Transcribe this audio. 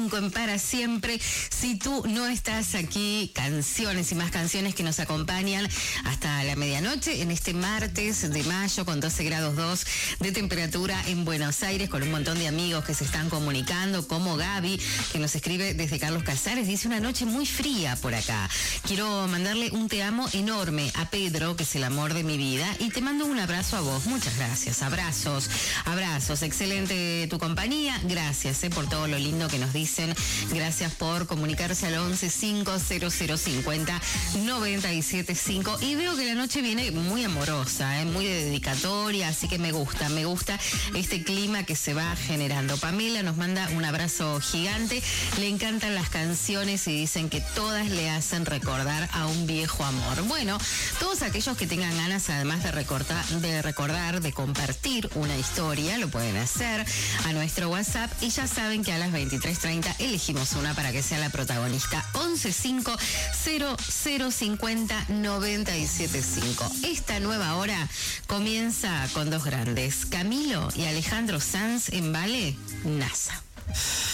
en Para Siempre. Si tú no estás aquí, canciones y más canciones que nos acompañan hasta la medianoche en este martes de mayo con 12 grados 2 de temperatura en Buenos Aires, con un montón de amigos que se están comunicando, como Gaby, que nos escribe desde Carlos Casares, dice: una noche muy fría por acá. Quiero mandarle un te amo enorme a Pedro, que es el amor de mi vida, y te mando un abrazo a vos. Muchas gracias. Abrazos. Excelente tu compañía. Gracias por todo lo lindo que nos dicen. Gracias por comunicarse al 11-500-50-975. Y veo que la noche viene muy amorosa, muy dedicatoria, así que me gusta este clima que se va generando. Pamela nos manda un abrazo gigante. Le encantan las canciones y dicen que todas le hacen recordar a un viejo amor. Bueno, todos aquellos que tengan ganas, además de recordar, de compartir una historia, lo pueden hacer a nuestro WhatsApp, y ya saben que a las 23:30 elegimos una para que sea la protagonista. 11-500-50-975. Esta nueva hora comienza con dos grandes, Camilo y Alejandro Sanz en Vale, NASA.